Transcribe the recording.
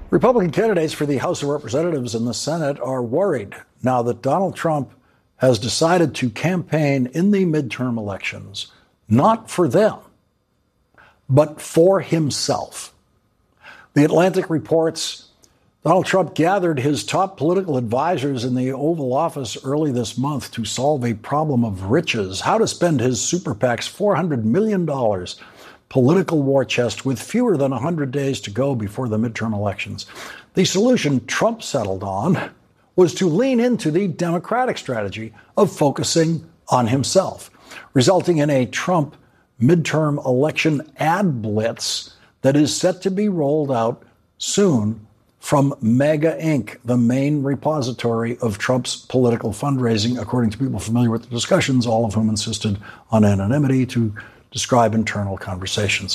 Republican candidates for the House of Representatives and the Senate are worried now that Donald Trump has decided to campaign in the midterm elections, not for them, but for himself. The Atlantic reports Donald Trump gathered his top political advisors in the Oval Office early this month to solve a problem of riches, how to spend his super PAC's $400 million political war chest with fewer than 100 days to go before the midterm elections. The solution Trump settled on was to lean into the Democratic strategy of focusing on himself, resulting in a Trump midterm election ad blitz that is set to be rolled out soon from MAGA Inc., the main repository of Trump's political fundraising, according to people familiar with the discussions, all of whom insisted on anonymity to describe internal conversations.